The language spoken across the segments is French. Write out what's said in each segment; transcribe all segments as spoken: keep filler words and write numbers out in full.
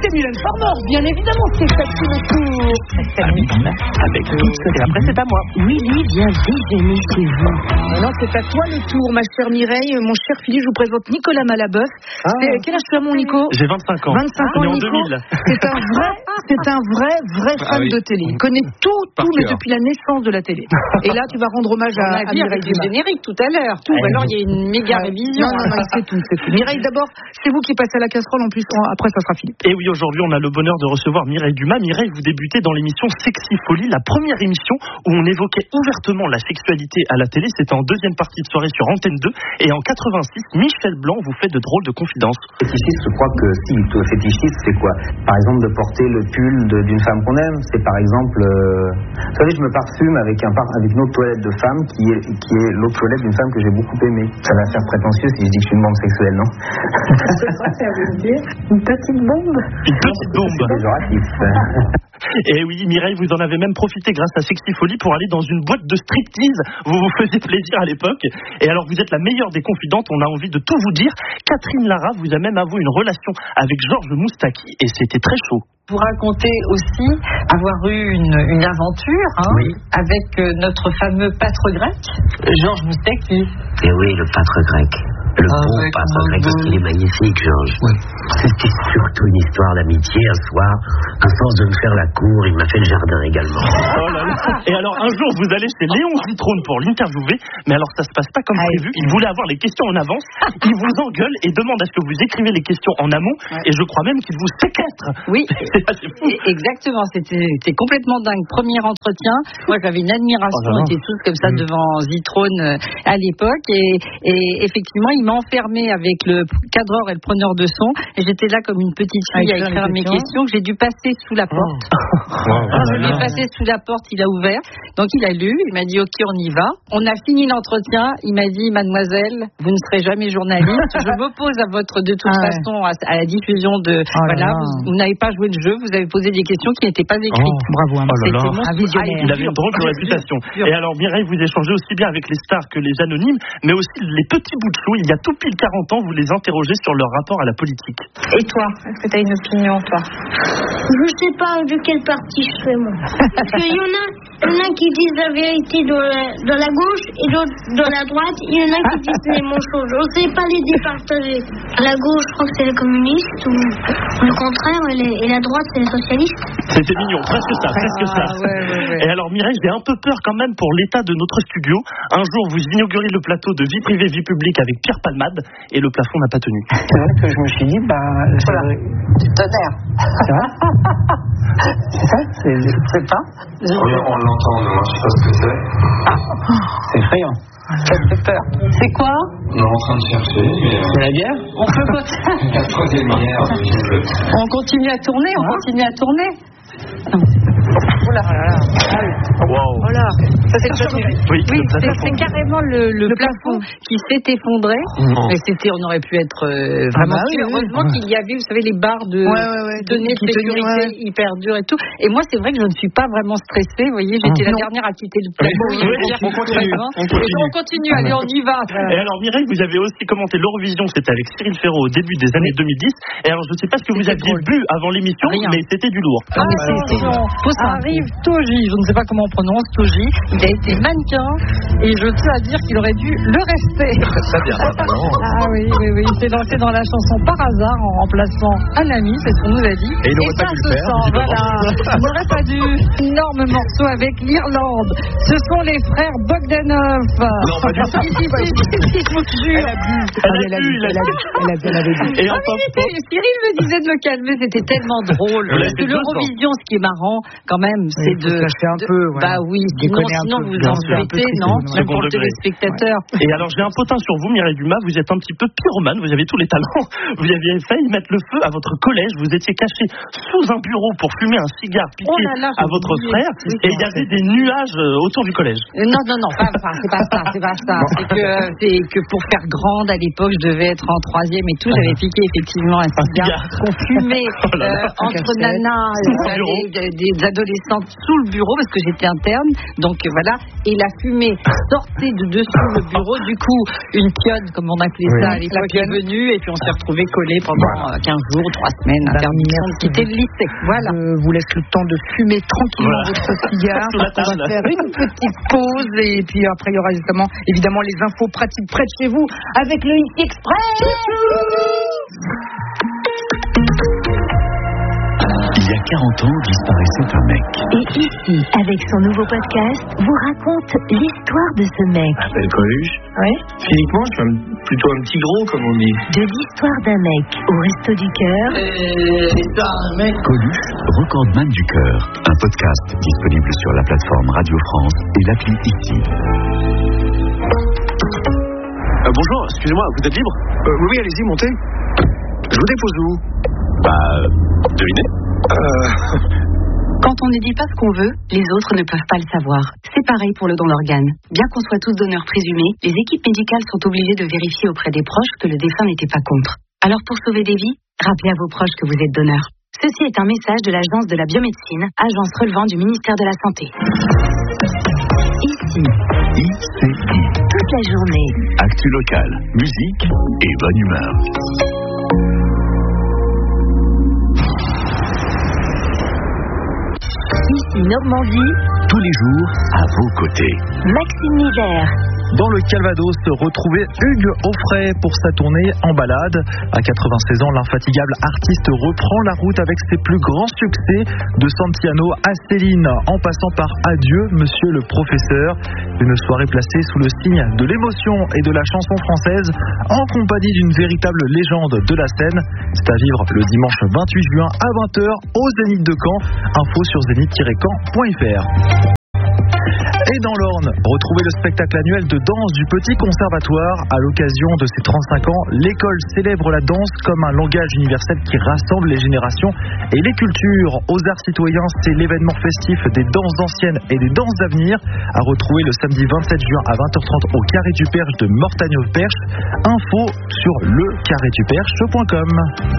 c'est Mylène Farmer, bien évidemment, c'est Tati le tour. À midi, avec toute seule. Et après, c'est à moi. Willy vient déjeuner chez vous. Non, c'est à toi le tour, ma chère Mireille. Mon cher Philippe, je vous présente Nicolas Malaboeuf. Ah. Quel âge tu as, mon Nico? J'ai vingt-cinq ans. vingt-cinq ans, On est en Nico. deux mille. C'est un vrai, c'est un vrai, vrai fan Ah oui. de télé. Il connaît tout, Par tout, mais cœur. depuis la naissance de la télé. Et là, tu vas rendre hommage à, On à a dit Mireille avec le Dumas. générique tout à l'heure. Tout. Ouais. Alors il y a une méga Ouais. révision. Non, non, non, c'est tout, c'est tout. Mireille, d'abord, c'est vous qui passez à la casserole. En plus, après, ça sera Philippe. Et oui, aujourd'hui, on a le bonheur de recevoir Mireille Dumas. Mireille, vous débutez dans l'émission Sexy Folie, la première émission où on évoquait ouvertement la sexualité à la télé. C'était en deuxième partie de soirée sur Antenne deux. Et en quatre-vingt-six, Michel Blanc vous fait de drôles de confidences. Fétichiste, je crois que si, le fétichiste, c'est quoi? Par exemple, de porter le pull de- d'une femme qu'on aime. C'est par exemple, euh, vous savez, je me parfume avec, un par- avec une autre toilette de femme qui est, qui est l'autre toilette d'une femme que j'ai beaucoup aimée. Ça va faire prétentieux si je dis que je suis une bombe sexuelle, non? Ça veut dire une petite bombe. Une petite bombe. C'est péjoratif. Et oui, Mireille, vous en avez même profité grâce à Sexy Folie pour aller dans une boîte de striptease. Vous vous faisiez plaisir à l'époque. Et alors, vous êtes la meilleure des confidentes. On a envie de tout vous dire. Catherine Lara vous a même avoué une relation avec Georges Moustaki. Et c'était très chaud. Vous racontez aussi avoir eu une, une aventure hein, Oui. avec euh, notre fameux pâtre grec, Georges Moustaki. Et oui, le pâtre grec. Le Ah, bon avec pâtre mon grec, parce beau. qu'il est magnifique, Georges. C'était surtout une histoire d'amitié. Un soir, à force de me faire la cour, il m'a fait le jardin également. Oh là là. Et alors, un jour, vous allez chez Léon Zitrone pour l'interviewer. Mais alors, ça se passe pas comme prévu. Il voulait avoir les questions en avance. Il vous engueule et demande à ce que vous écrivez les questions en amont. Et je crois même qu'il vous séquestre. Oui, C'est assez fou. et- exactement. C'était c'était complètement dingue. Premier entretien. Moi, j'avais une admiration. Oh là là. On était tous comme ça devant Zitrone euh, à l'époque. Et, et effectivement, il m'a enfermé avec le cadreur et le preneur de son. Et j'étais là comme une petite fille à écrire écrire les mes questions. questions que j'ai dû passer sous la porte. Alors, je l'ai passé sous la porte, il a ouvert. Donc, il a lu, il m'a dit, OK, on y va. On a fini l'entretien. Il m'a dit, mademoiselle, vous ne serez jamais journaliste. Je m'oppose à votre, de toute Ah ouais. façon, à, à la diffusion de, Oh là voilà, là. vous, vous n'avez pas joué le jeu, vous avez posé des questions qui n'étaient pas écrites. Bravo, hein. Oh là là. C'était mon Un visionnaire. Il avait une drôle de réputation. dur. Et alors, Mireille, vous échangez aussi bien avec les stars que les anonymes, mais aussi les petits bouts de chou. Il y a tout pile quarante ans, vous les interrogez sur leur rapport à la politique. Et toi, est-ce que tu as une opinion, toi? Je sais pas de quelle partie je fais, moi. Parce qu'il y en a, il y en a qui disent la vérité dans la, dans la gauche et d'autres dans la droite. Il y en a qui disent les mêmes choses. On sait pas les départager. La gauche, je crois que c'est les communistes, ou le contraire, et, les- et la droite, c'est les socialistes. C'était mignon, presque ça, presque ça. Ah, ouais, ouais, ouais. Et alors, Mireille, j'ai un peu peur quand même pour l'état de notre studio. Un jour, vous inaugurez le plateau de vie privée, vie publique avec Pierre Palmade, et le plafond n'a pas tenu. C'est vrai que je me suis dit, bah, Voilà. Du tonnerre. c'est vrai. C'est ça, c'est, je sais pas. Oui, on l'entend, mais moi je sais pas ce que c'est. C'est effrayant. Ça te fait peur. C'est quoi? On est en train de chercher, mais euh, C'est la guerre? On peut continuer. la troisième guerre, visible. On continue à tourner, on continue à tourner. Non. Oh là là là. Wow. Voilà. Ça c'est le Oui, Oui, le c'est, plafond. c'est carrément le, le, Le plafond, plafond. qui s'est effondré. Non. Et c'était, on aurait pu être euh, vraiment Ah bah oui, sûr. oui. Heureusement qu'il y avait, vous savez, les barres de Ouais, ouais, ouais. tenaient de Qui tenaient, sécurité ouais. hyper dures et tout. Et moi, c'est vrai que je ne suis pas vraiment stressée. Vous voyez, j'étais la Non. dernière à quitter le plateau. Oui, je veux oui, dire, on continue, vraiment. on continue. Et on continue. Allez, on y va. Et alors, Mireille, vous avez aussi commenté l'Eurovision, c'était avec Cyril Ferraud au début des années deux mille dix. Et alors, je ne sais pas ce que vous C'était aviez drôle. bu avant l'émission, Rien. mais c'était du lourd. Non, mais c'est, c'est, Faut ça. arrive Toji, je ne sais pas comment on prononce Toji. Il a été mannequin et je tiens à dire qu'il aurait dû le rester. Très bien, Ah oui, oui, oui. Il s'est lancé dans la chanson par hasard en remplaçant un ami, c'est ce qu'on nous a dit. Et il n'aurait pas ça dû se le faire, sent, visiblement. voilà. Il n'aurait pas dû. Énorme morceau avec l'Irlande. Ce sont les frères Bogdanov. Non, pas du tout. Si, si, si, si, je vous jure. Elle a bu, il a bu. Elle a- elle avait dit. Et Ah, enfin, mais il était- Cyril me disait de me calmer, c'était tellement drôle. Vous Parce l'avez que fait deux l'Eurovision, ce qui est marrant, quand même, c'est faut de. se lâcher un de- peu, voilà. Bah oui, sinon, Déconner un sinon peu, vous bien en sûr. mettez, Un peu non triste, Même second pour le degré. téléspectateur. Et alors, j'ai un potin sur vous, Mireille Dumas, vous êtes un petit peu pyromane, vous avez tous les talents. Vous aviez failli mettre le feu à votre collège, vous étiez caché sous un bureau pour fumer un cigare piqué Oh là là, à j'ai votre oublié. frère, Oui, et il y avait des nuages euh, autour du collège. Euh, Non, non, non, pas, pas, c'est pas ça, c'est pas ça. C'est que, c'est que pour faire grande à l'époque, je devais être en troisième et tout. J'avais piqué effectivement un cigare cigare. qu'on fumait Oh là là, euh, entre cassette. nanas, Sous euh, un bureau. des, des- des adolescents sous le bureau parce que j'étais interne. Donc euh, voilà. Et la fumée sortait de dessous le bureau. Du coup, une pionne, comme on appelait oui. ça à l'époque, est venue. Et puis on s'est retrouvés collés pendant voilà. quinze jours, trois semaines. Interdiction de quitter le lycée. Voilà. Je vous laisse le temps de fumer tranquillement voilà. votre cigare. On va faire une petite pause. Et puis après, il y aura justement, évidemment, les infos pratiques près de chez vous avec le Ici Express. Il y a quarante ans, disparaissait un mec. Et ici, avec son nouveau podcast, vous raconte l'histoire de ce mec. Je m'appelle Coluche. Oui. Physiquement, je suis un, plutôt un petit gros, comme on dit. De l'histoire d'un mec au Resto du Cœur. Euh, l'histoire d'un mec. Coluche, recordman du cœur. Un podcast disponible sur la plateforme Radio France et l'appli Ici. Euh, bonjour, excusez-moi, vous êtes libre euh, Oui, oui, allez-y, montez. Je vous dépose où Bah, devinez. Euh... Quand on ne dit pas ce qu'on veut, les autres ne peuvent pas le savoir. C'est pareil pour le don d'organes. Bien qu'on soit tous donneurs présumés, les équipes médicales sont obligées de vérifier auprès des proches que le défunt n'était pas contre. Alors pour sauver des vies, rappelez à vos proches que vous êtes donneur. Ceci est un message de l'Agence de la biomédecine, agence relevant du ministère de la Santé. Ici, I C I. Toute la journée. Actu locale, musique et bonne humeur. Ici Normandie. Tous les jours, à vos côtés. Maxime Misère. Dans le Calvados, retrouvez Hugues Aufray pour sa tournée en balade. À quatre-vingt-seize ans, l'infatigable artiste reprend la route avec ses plus grands succès, de Santiano à Céline, en passant par Adieu, Monsieur le Professeur. Une soirée placée sous le signe de l'émotion et de la chanson française, en compagnie d'une véritable légende de la scène. C'est à vivre le dimanche vingt-huit juin à vingt heures au Zénith de Caen. Info sur zénith tiret caen point f r. Et dans l'Orne, retrouvez le spectacle annuel de danse du Petit Conservatoire. À l'occasion de ses trente-cinq ans, l'école célèbre la danse comme un langage universel qui rassemble les générations et les cultures. Aux Arts Citoyens, c'est l'événement festif des danses anciennes et des danses d'avenir. À retrouver le samedi vingt-sept juin à vingt heures trente au Carré du Perche de Mortagne-au-Perche. Info sur le carré du perche point com.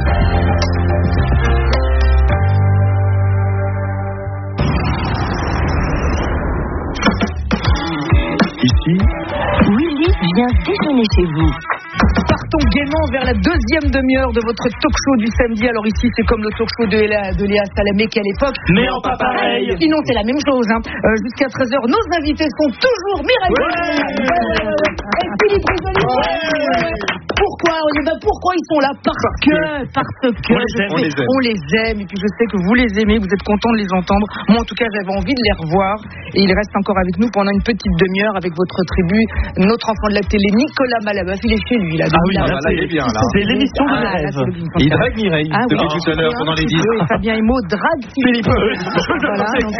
Ici, Willy vient déjeuner chez vous. Partons gaiement vers la deuxième demi-heure de votre talk show du samedi. Alors ici, c'est comme le talk show de Léa, de Léa Salamé qui à l'époque. Mais en pas pareil. Sinon, c'est la même chose. Hein. Euh, jusqu'à treize heures, nos invités sont toujours Mireille ouais et Philippe Risoli. Ouais pourquoi, ben pourquoi ils sont là? Parce, parce que, parce que on les, aime, sais, on les aime. On les aime. Et puis je sais que vous les aimez, vous êtes contents de les entendre. Moi, en tout cas, j'avais envie de les revoir. Et ils restent encore avec nous pendant une petite demi-heure avec votre tribu, notre enfant de la télé, Nicolas Malabeuf. Il est chez lui là. Ah oui, là, là, il est bien là. C'est l'émission de ah, rêve. Il drague Mireille ah, depuis oui. tout à l'heure pendant les dix. Oui, Fabien Emo drague Philippe. Voilà, donc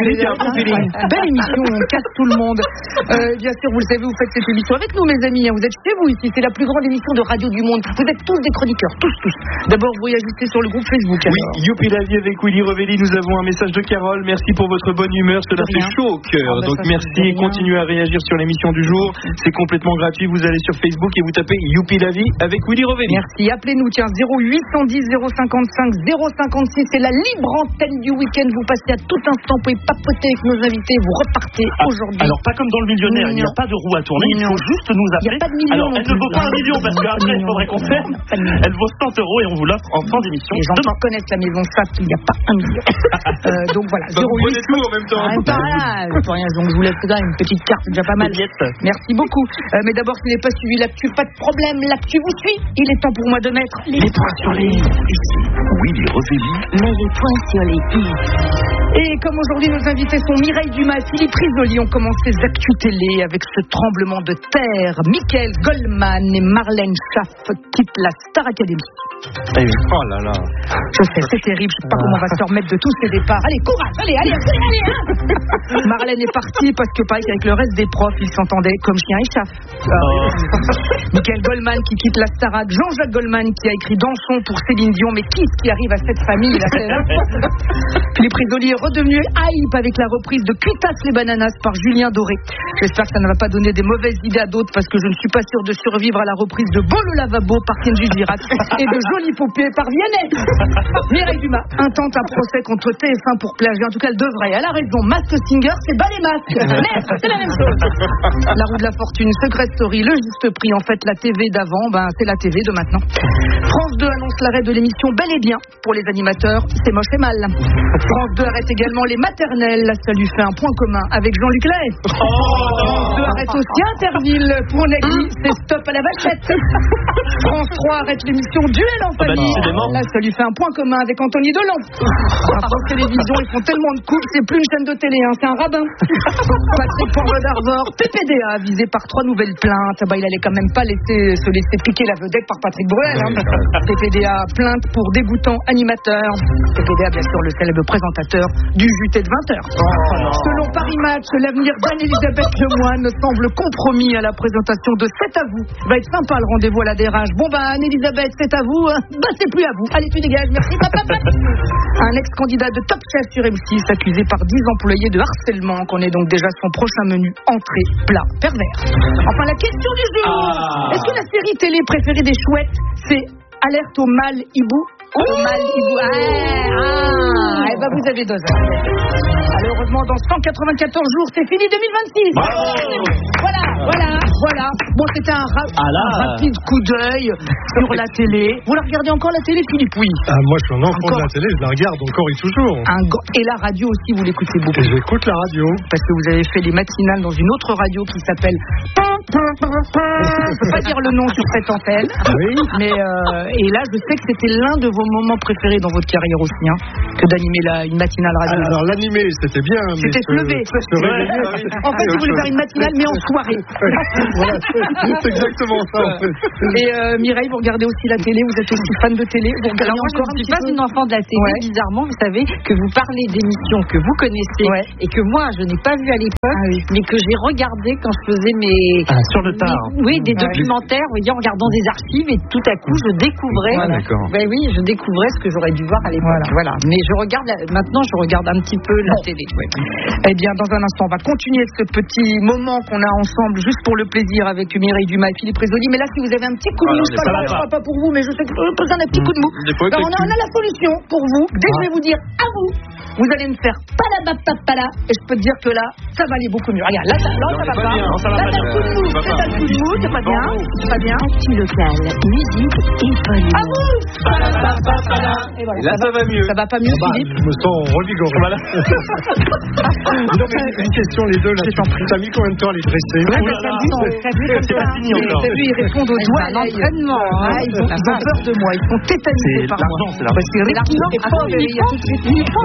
belle émission, on casse tout le monde. Euh, bien sûr, vous le savez, vous faites cette émission avec nous, mes amis. Vous êtes chez vous ici. C'est la plus grande émission de radio du monde. Vous êtes tous des chroniqueurs, tous, tous. D'abord, vous réagissez sur le groupe Facebook. Alors. Oui, youpi la vie avec Willy Revelli. Nous avons un message de Carole. Merci pour votre bonne humeur. Cela fait chaud au cœur. Ah, bah, donc merci et continuez à réagir sur l'émission du jour. C'est complètement gratuit. Vous allez sur Facebook et vous tapez youpi la vie avec Willy Revelli. Merci. Appelez-nous, tiens, zéro huit cent dix zéro cinquante-cinq zéro cinquante-six. C'est la libre antenne du week-end. Vous passez à tout instant. Vous pouvez papoter avec nos invités. Vous repartez ah, aujourd'hui. Alors, pas comme dans le millionnaire. Il n'y a pas de roue à tourner. Il faut juste nous appeler. Il n'y a pas de million. Alors, elle ne vaut pas un million parce qu'après, il faudrait qu'on ferme. Elle vaut cent euros et on vous l'offre en fin d'émission. Les gens qui connaissent la maison savent qu'il n'y a pas un million. euh, donc voilà. Donc vous prenez tout en même temps. Ah, pas mal. Pour rien. Donc je vous laisse là une petite carte, c'est déjà pas mal. Merci beaucoup. Euh, mais d'abord, si vous n'avez pas suivi l'actu, pas de problème. L'actu vous suit. Il est temps pour moi de mettre les, les points sur les i. Ici, Willy Revelli. Mais les points sur les i. Et comme aujourd'hui, nos invités sont Mireille Dumas, Philippe Risoli. On commence les actus télé avec ce tremblement de terre. Michael Goldman et Marlène Schaff quittent la Star Academy. Et oh là là. Je sais, c'est terrible. Je sais pas comment on va se remettre de tous ces départs. Allez, courage, allez, allez, allez, allez hein. Marlène est partie parce que pareil qu'avec le reste des profs, ils s'entendaient comme chien et chat. Oh. Michael Goldman qui quitte la Starac, Jean-Jacques Goldman qui a écrit Danson pour Céline Dion. Mais qui est-ce qui arrive à cette famille là? Philippe Risoli est redevenu hype avec la reprise de Cuitas les bananas par Julien Doré. J'espère que ça ne va pas donner des mauvaises idées à d'autres parce que je ne suis pas sûre de survivre à la reprise de Bolo le lavabo par Kenji Girac et de jolies poupées par Vianney. Mireille Dumas intente un procès contre T F un pour plagiat. En tout cas, elle devrait. Elle a raison. Mask Singer, c'est bas les masques. Mais c'est la même chose. La roue de la fortune, Secret Story, le juste prix. En fait, la T V d'avant, ben, c'est la T V de maintenant. France deux annonce l'arrêt de l'émission Bel et Bien pour les animateurs. C'est moche et mal. France deux arrête également les maternelles. Ça lui fait un point commun avec Jean-Luc Lahaye. Oh France deux arrête aussi Interville pour Nagui. C'est stop à la vachette. France trois arrête l'émission Duel en famille. Là, ça lui fait un point commun avec Anthony Delon. À France Télévisions, ils font tellement de coups, c'est plus une chaîne de télé, hein, c'est un rabbin. Patrick Poivre d'Arvor, P P D A, visé par trois nouvelles plaintes. Bah, il allait quand même pas laisser, se laisser piquer la vedette par Patrick Bruel. Hein. P P D A, plainte pour dégoûtant animateur. P P D A, bien sûr, le célèbre présentateur du J T de vingt heures. Oh, selon Paris Match, l'avenir d'Anne-Elisabeth Lemoine semble compromis à la présentation de C'est à vous. Va être sympa le rendez-vous à la D R H. Bon bah Anne-Elisabeth, c'est à vous. Bah c'est plus à vous. Allez, tu dégages, merci. Un ex-candidat de Top Chef sur M six accusé par dix employés de harcèlement. Qu'on est donc déjà son prochain menu entrée, plat, pervers. Enfin, la question du jour. Ah. Est-ce que la série télé préférée des chouettes, c'est Alerte au mal hibou? Au mal hibou. Ah, ah. Eh ben vous avez deux heures. Alors, heureusement, dans cent quatre-vingt-quatorze jours, c'est fini deux mille vingt-six. Bravo. Voilà, voilà, voilà. Bon, c'était un, ra- ah un rapide coup d'œil sur la télé. Vous la regardez encore la télé, Philippe? Oui. Ah, moi, je suis un enfant encore. De la télé, je la regarde encore et toujours. Un go- et la radio aussi, vous l'écoutez beaucoup? Et j'écoute la radio. Parce que vous avez fait les matinales dans une autre radio qui s'appelle... Je ne peux pas dire le nom sur cette antenne. Oui. Mais euh, et là, je sais que c'était l'un de vos moments préférés dans votre carrière aussi, hein, que d'animer la, une matinale radio. Alors, alors l'animer, c'était bien. C'était se lever. Se réveiller. En fait, vous voulez faire une matinale, mais en soirée. Voilà, c'est exactement ça. En fait. Et euh, Mireille, vous regardez aussi la télé, vous êtes aussi fan de télé. Vous regardez Alors moi, encore je ne suis pas peu... une enfant de la télé. Ouais. Bizarrement, vous savez que vous parlez d'émissions que vous connaissez ouais. et que moi, je n'ai pas vu à l'époque, ah, oui. mais que j'ai regardé quand je faisais mes... Ah, sur le tard. Mes... Oui, des ah, documentaires, oui. en regardant des archives, et tout à coup, je découvrais... Ah, d'accord. Ben oui, je découvrais ce que j'aurais dû voir à l'époque. Voilà. voilà. Mais je regarde, la... maintenant, je regarde un petit peu la bon. télé. Ouais. Eh bien, dans un instant, on va continuer ce petit moment qu'on a ensemble, juste pour le plaisir, avec Mireille Dumas et Philippe Rézoli. Mais là, si vous avez un petit coup de mou, je ne parle pas pour vous, mais je sais que vous avez un petit coup de mou. Alors, on, a, on a la solution pour vous. Dès que je vais vous dire à vous, vous allez me faire palabapapala, et je peux te dire que là, ça va aller beaucoup mieux. Regarde, là, ça, là, ça va pas. Bien, ça va là, t'as le coup de mou, c'est pas le coup de mou, c'est pas bien, c'est pas bien. Actu local, musique et folie. À vous. Et voilà, là, ça va mieux. Ça va pas mieux, Philippe? Je me sens revigoré. Voilà. Non, mais une question, les deux, là, tu as mis combien de temps à les dresser? T'as vu comme ça? T'as vu, ils répondent au doigt. L'entraînement. Ils ont peur de moi, ils sont tétanisés par moi. C'est l'argent, c'est l'argent. Parce que Ricky est pauvre, il y a tout de suite